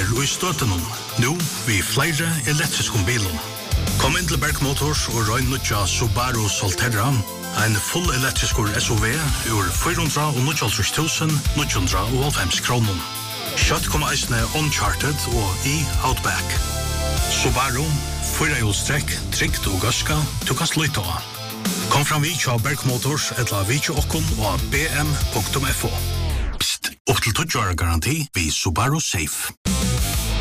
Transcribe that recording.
i støtenen, nå vi flere elektriske bilen. Kom inn til Berg Motors og røyn nødja Subaru Solterra, en full elektrisk SUV ur 490.990 kroner. Kjøtt kommer eisene Uncharted og Outback. Subaru, 4-hjulstrekk, trygt og gaska, du kan slutte av. Kom fram vi til Berg Motors, eller vi til okken og bm.fo. Psst, opp til 20 år garanti, vi Subaru Safe.